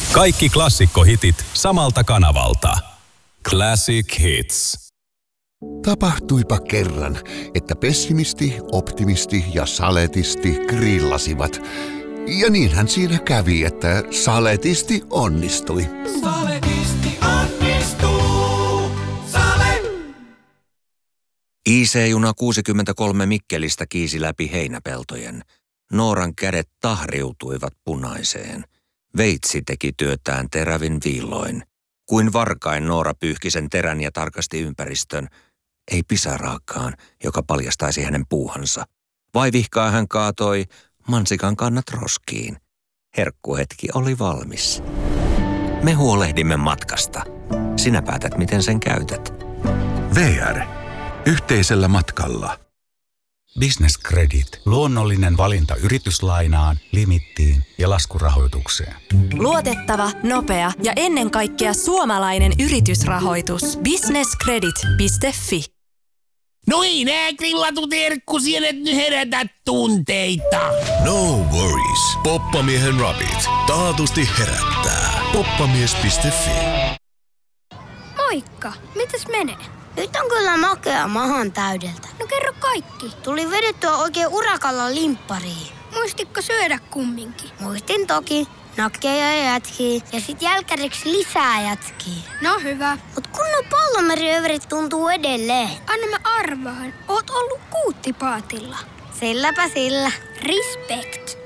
Kaikki klassikkohitit samalta kanavalta. Classic Hits. Tapahtuipa kerran, että pessimisti, optimisti ja saletisti grillasivat. Ja niinhän siinä kävi, että saletisti onnistui. Saletisti onnistuu. Sale! IC-juna 63 Mikkelistä kiisi läpi heinäpeltojen. Nooran kädet tahriutuivat punaiseen. Veitsi teki työtään terävin viilloin. Kuin varkain Noora pyyhki sen terän ja tarkasti ympäristön. Ei pisaraakaan, joka paljastaisi hänen puuhansa. Vaivihkaa hän kaatoi mansikan kannat roskiin. Herkkuhetki oli valmis. Me huolehdimme matkasta. Sinä päätät, miten sen käytät. VR. Yhteisellä matkalla. Business Credit. Luonnollinen valinta yrityslainaan, limittiin ja laskurahoitukseen. Luotettava, nopea ja ennen kaikkea suomalainen yritysrahoitus. businesscredit.fi. No ei nää grillatut herkkusienet nyt herätä tunteita. No worries. Poppamiehen rapit taatusti herättää. Poppamies.fi. Moikka, mitäs menee? Nyt on kyllä makea mahan täydeltä. No kerro kaikki. Tuli vedettyä oikein urakalla limppariin. Muistitko syödä kumminkin? Muistin toki. Nakkeja ja jätkiä ja sit jälkäriksi lisää jätkiä. No hyvä. Mut kunnon pallomeriöverit tuntuu edelleen. Anna mä arvaan. Oot ollut kuuttipaatilla. Silläpä sillä. Respect.